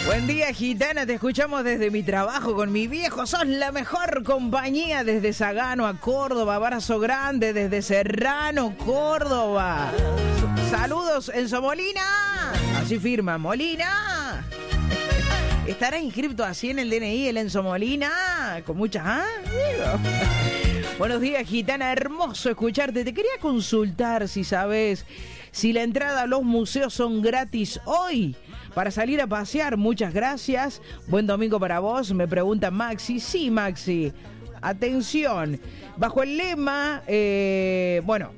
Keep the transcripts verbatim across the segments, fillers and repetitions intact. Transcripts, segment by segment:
Buen día, gitana, te escuchamos desde mi trabajo con mi viejo. Sos la mejor compañía desde Sagano a Córdoba. Abrazo grande desde Serrano, Córdoba. Saludos, Enzo Molina. Así firma, Molina. ¿Estará inscripto así en el D N I el Enzo Molina? Con muchas, ¿ah? Buenos días, gitana, hermoso escucharte. Te quería consultar si sabes si la entrada a los museos son gratis hoy para salir a pasear. Muchas gracias. Buen domingo para vos, me pregunta Maxi. Sí, Maxi. Atención. Bajo el lema, eh, bueno,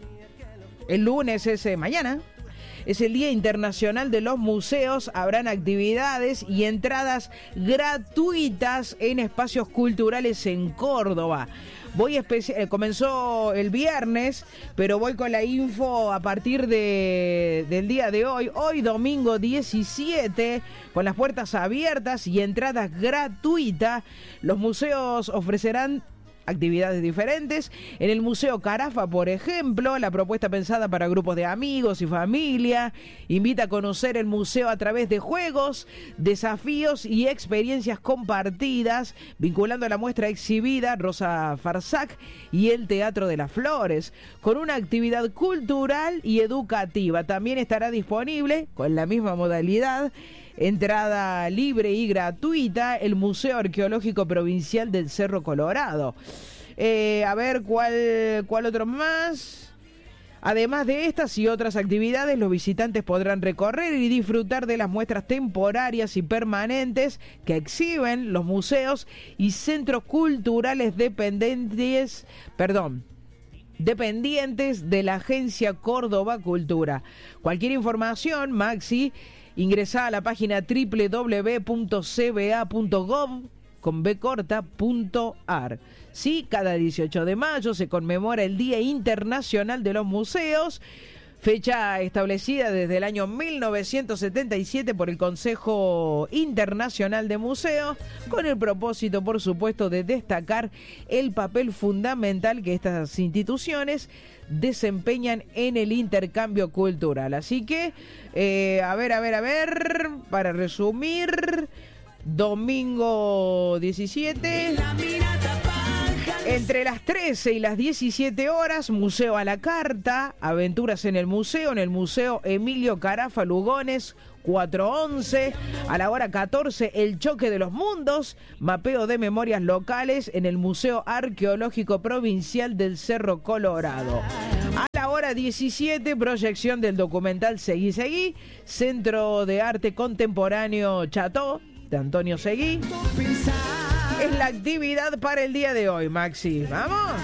el lunes es eh, mañana. Es el Día Internacional de los Museos. Habrán actividades y entradas gratuitas en espacios culturales en Córdoba. Voy especi- comenzó el viernes, pero voy con la info a partir de, del día de hoy. Hoy domingo diecisiete, con las puertas abiertas y entradas gratuitas. Los museos ofrecerán actividades diferentes. En el Museo Carafa, por ejemplo, la propuesta pensada para grupos de amigos y familia invita a conocer el museo a través de juegos, desafíos y experiencias compartidas, vinculando a la muestra exhibida Rosa Farsac y el Teatro de las Flores, con una actividad cultural y educativa. También estará disponible, con la misma modalidad, entrada libre y gratuita, el Museo Arqueológico Provincial del Cerro Colorado. Eh, a ver, ¿cuál, cuál otro más? Además de estas y otras actividades, los visitantes podrán recorrer y disfrutar de las muestras temporarias y permanentes que exhiben los museos y centros culturales dependientes, perdón, dependientes de la Agencia Córdoba Cultura. Cualquier información, Maxi, ingresá a la página doble u doble u doble u punto c b a punto gov con b corta punto a r. Sí, cada dieciocho de mayo se conmemora el Día Internacional de los Museos, fecha establecida desde el año mil novecientos setenta y siete por el Consejo Internacional de Museos, con el propósito, por supuesto, de destacar el papel fundamental que estas instituciones desempeñan en el intercambio cultural. Así que, eh, a ver, a ver, a ver, para resumir, domingo diecisiete, entre las trece y las diecisiete horas, Museo a la Carta, aventuras en el museo, en el Museo Emilio Carafa Lugones, cuatrocientos once, a la hora catorce, el choque de los mundos, mapeo de memorias locales en el Museo Arqueológico Provincial del Cerro Colorado. A la hora diecisiete, proyección del documental Seguí, Seguí, Centro de Arte Contemporáneo Chateau, de Antonio Seguí. Es la actividad para el día de hoy, Maxi. ¡Vamos!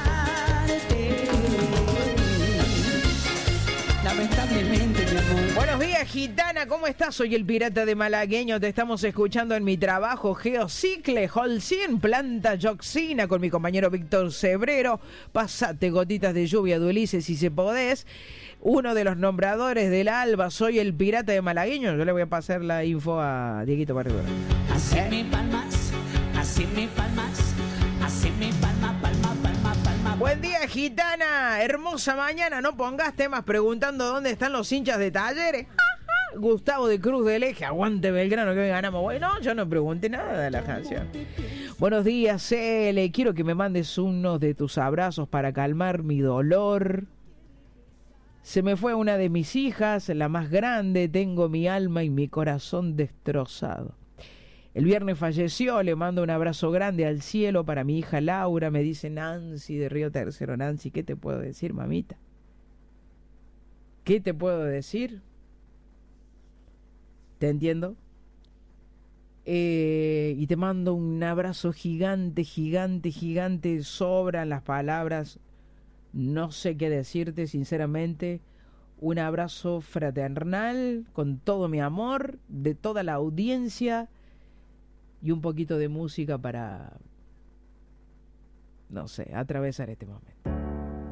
Lamentablemente, mi amor. Buenos días, gitana, ¿cómo estás? Soy el pirata de Malagueño, te estamos escuchando en mi trabajo Geocicle, Holcien, planta Joxina, con mi compañero Víctor Cebrero. Pasate gotitas de lluvia de Ulises si se podés. Uno de los nombradores del Alba, soy el pirata de Malagueño. Yo le voy a pasar la info a Dieguito Barrera. Así mi palmas, así mi palmas, así mi palma, palma, palma, palma. Buen día, gitana, hermosa mañana, no pongas temas preguntando dónde están los hinchas de Talleres. Gustavo de Cruz del Eje, aguante Belgrano que hoy ganamos. Bueno, yo no pregunté nada de la canción. Buenos días, Cele, quiero que me mandes unos de tus abrazos para calmar mi dolor. Se me fue una de mis hijas, la más grande, tengo mi alma y mi corazón destrozado. El viernes falleció, le mando un abrazo grande al cielo para mi hija Laura, me dice Nancy de Río Tercero. Nancy, ¿qué te puedo decir, mamita? ¿Qué te puedo decir? ¿Te entiendo? Eh, y te mando un abrazo gigante, gigante, gigante, sobran las palabras, no sé qué decirte, sinceramente. Un abrazo fraternal, con todo mi amor, de toda la audiencia, y un poquito de música para, no sé, atravesar este momento.